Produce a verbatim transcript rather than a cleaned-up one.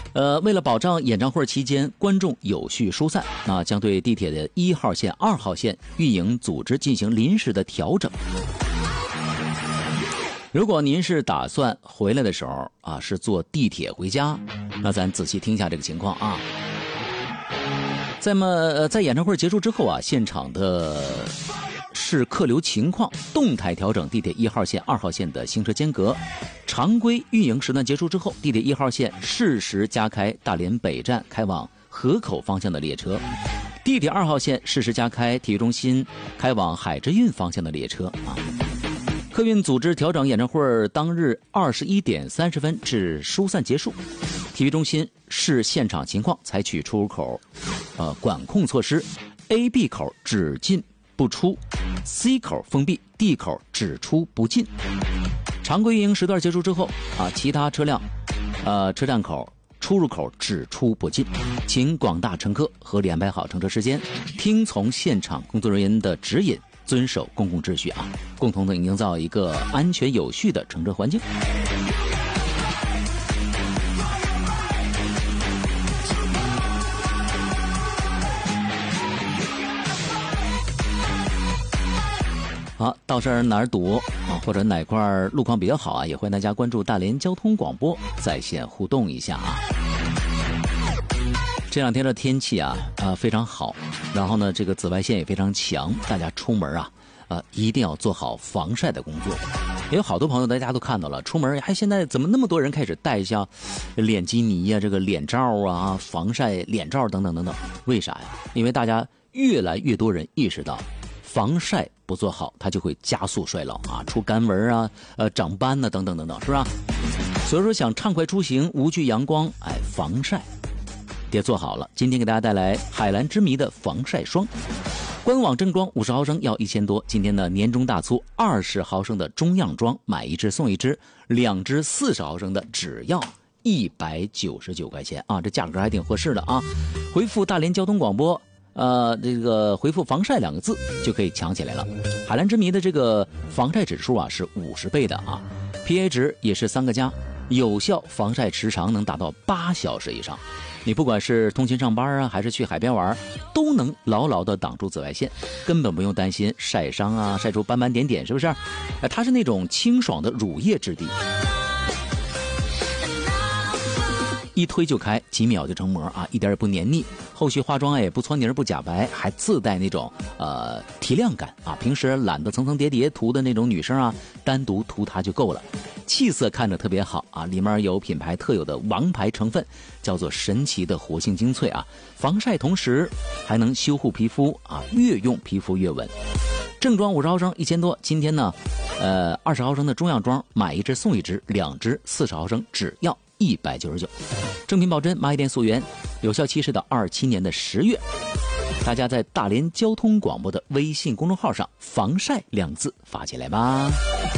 呃，为了保障演唱会期间观众有序疏散，那将对地铁的一号线、二号线运营组织进行临时的调整。如果您是打算回来的时候啊是坐地铁回家，那咱仔细听一下这个情况啊。在么呃在演唱会结束之后啊，现场的是客流情况动态调整地铁一号线、二号线的行车间隔。常规运营时段结束之后，地铁一号线适时加开大连北站开往河口方向的列车，地铁二号线适时加开体育中心开往海之运方向的列车啊。客运组织调整演唱会当日二十一点三十分至疏散结束。体育中心视现场情况采取出入口呃管控措施 ，A、B 口只进不出 ，C 口封闭 ，D 口只出不进。常规运营时段结束之后啊，其他车辆呃车站口出入口只出不进，请广大乘客合理安排好乘车时间，听从现场工作人员的指引，遵守公共秩序啊，共同的营造一个安全有序的乘车环境。好，到这儿哪儿堵啊，或者哪块路况比较好啊，也欢迎大家关注大连交通广播在线互动一下啊。这两天的天气啊啊、呃、非常好，然后呢这个紫外线也非常强，大家出门啊呃一定要做好防晒的工作。也有好多朋友大家都看到了，出门还现在怎么那么多人开始戴像脸基尼呀、啊、这个脸罩啊、防晒脸罩等等等等，为啥呀？因为大家越来越多人意识到防晒不做好，它就会加速衰老啊，出干纹啊，呃，长斑啊，等等等等，是吧？所以说，想畅快出行，无惧阳光，哎，防晒得做好了。今天给大家带来海蓝之谜的防晒霜，官网正装五十毫升要一千多。今天的年终大促，二十毫升的中样装买一支送一支，两支四十毫升的只要一百九十九块钱啊，这价格还挺合适的啊。回复大连交通广播。呃，这个回复防晒两个字就可以抢起来了。海蓝之谜的这个防晒指数啊是五十倍的啊 ，P A 值也是三个加，有效防晒时长能达到八小时以上。你不管是通勤上班啊，还是去海边玩，都能牢牢的挡住紫外线，根本不用担心晒伤啊，晒出斑斑点点，是不是？呃，它是那种清爽的乳液质地。一推就开，几秒就成膜啊，一点也不黏腻。后续化妆也不搓泥不假白，还自带那种呃提亮感啊。平时懒得层层叠叠涂的那种女生啊，单独涂它就够了。气色看着特别好啊，里面有品牌特有的王牌成分，叫做神奇的活性精粹啊。防晒同时还能修护皮肤啊，越用皮肤越稳。正装五十毫升一千多，今天呢，呃二十毫升的中样装买一支送一支，两支四十毫升只要一百九十九，正品保真，蚂蚁店溯源，有效期是到二七年的十月。大家在大连交通广播的微信公众号上“防晒”两字发起来吧。